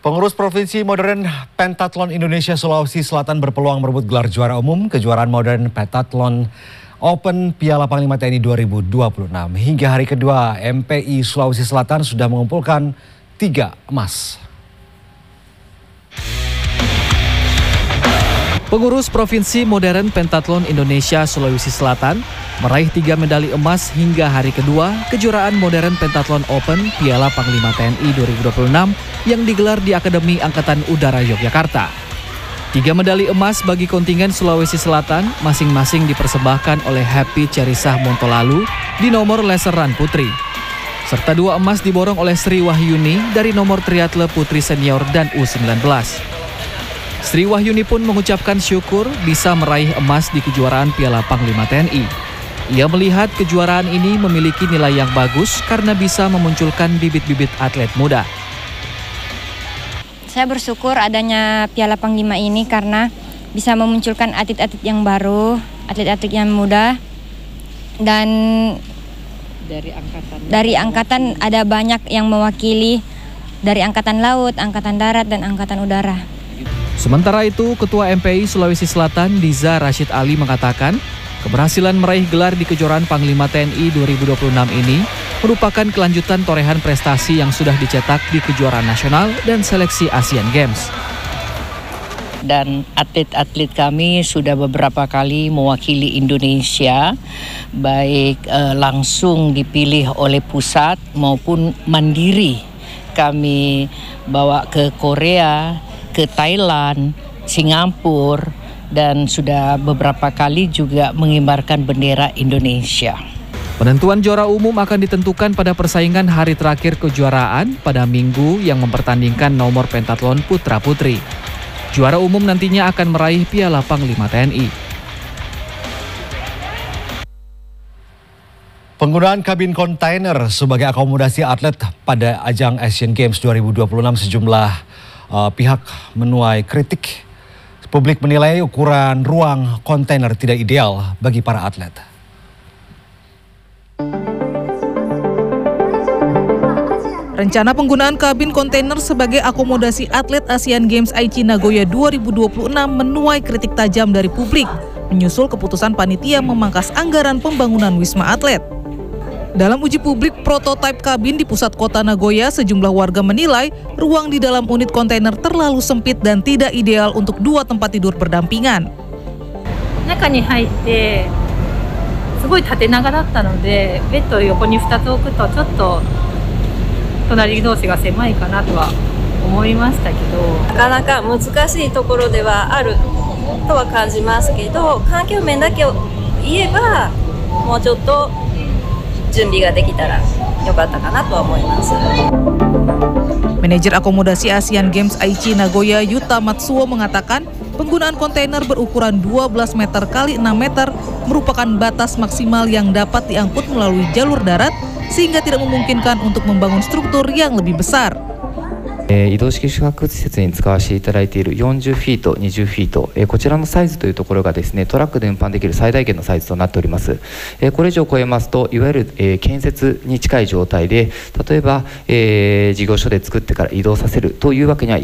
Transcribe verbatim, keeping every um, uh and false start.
Pengurus Provinsi Modern Pentathlon Indonesia Sulawesi Selatan berpeluang merebut gelar juara umum kejuaraan Modern Pentathlon Open Piala Panglima T N I dua ribu dua puluh enam. Hingga hari kedua, M P I Sulawesi Selatan sudah mengumpulkan tiga emas. Pengurus Provinsi Modern Pentathlon Indonesia Sulawesi Selatan meraih tiga medali emas hingga hari kedua kejuaraan Modern Pentathlon Open Piala Panglima T N I dua ribu dua puluh enam yang digelar di Akademi Angkatan Udara Yogyakarta. Tiga medali emas bagi kontingen Sulawesi Selatan masing-masing dipersembahkan oleh Happy Cerisah Montolalu di nomor laser run putri. Serta dua emas diborong oleh Sri Wahyuni dari nomor triathle putri senior dan U sembilan belas. Sri Wahyuni pun mengucapkan syukur bisa meraih emas di kejuaraan Piala Panglima T N I. Ia melihat kejuaraan ini memiliki nilai yang bagus karena bisa memunculkan bibit-bibit atlet muda. Saya bersyukur adanya Piala Panglima ini karena bisa memunculkan atlet-atlet yang baru, atlet-atlet yang muda, dan dari angkatan dari angkatan ada banyak yang mewakili dari Angkatan Laut, Angkatan Darat, dan Angkatan Udara. Sementara itu, Ketua M P I Sulawesi Selatan Diza Rashid Ali mengatakan keberhasilan meraih gelar di kejuaraan Panglima T N I dua ribu dua puluh enam ini merupakan kelanjutan torehan prestasi yang sudah dicetak di kejuaraan nasional dan seleksi Asian Games. Dan atlet-atlet kami sudah beberapa kali mewakili Indonesia, baik eh, langsung dipilih oleh pusat maupun mandiri. Kami bawa ke Korea, ke Thailand, Singapura, dan sudah beberapa kali juga mengibarkan bendera Indonesia. Penentuan juara umum akan ditentukan pada persaingan hari terakhir kejuaraan pada Minggu yang mempertandingkan nomor pentathlon putra-putri. Juara umum nantinya akan meraih Piala Panglima T N I. Penggunaan kabin kontainer sebagai akomodasi atlet pada ajang Asian Games dua ribu dua puluh enam sejumlah uh, pihak menuai kritik. Publik menilai ukuran ruang kontainer tidak ideal bagi para atlet. Rencana penggunaan kabin kontainer sebagai akomodasi atlet Asian Games Aichi Nagoya dua ribu dua puluh enam menuai kritik tajam dari publik, menyusul keputusan panitia memangkas anggaran pembangunan Wisma Atlet. Dalam uji publik prototipe kabin di pusat kota Nagoya, sejumlah warga menilai ruang di dalam unit kontainer terlalu sempit dan tidak ideal untuk dua tempat tidur berdampingan. 中に入ってすごい縦長だったので、ベッドを横にふたつ置くとちょっと隣同士が狭いかなとは思いましたけど、 なかなか難しいところではあるとは感じますけど、環境面だけを言えばもうちょっと準備ができたら良かったかなとは思います。 Manajer akomodasi Asian Games Aichi Nagoya Yuta Matsuo mengatakan penggunaan kontainer berukuran dua belas meter kali enam meter merupakan batas maksimal yang dapat diangkut melalui jalur darat sehingga tidak memungkinkan untuk membangun struktur yang lebih besar. 移動式宿泊施設に使わせていただいているよんじゅうフィート、にじゅうフィート、こちらのサイズというところがですね、トラックで運搬できる最大限のサイズとなっております。これ以上超えますと、いわゆる建設に近い状態で、例えば事業所で作ってから移動させるというわけにはい